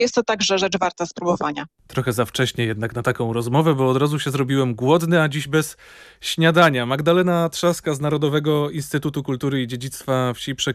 jest to także rzecz warta spróbowania. Trochę za wcześnie jednak na taką rozmowę, bo od razu się zrobiłem głodny, a dziś bez śniadania. Magdalena Trzaska z Narodowego Instytutu Kultury i Dziedzictwa Wsi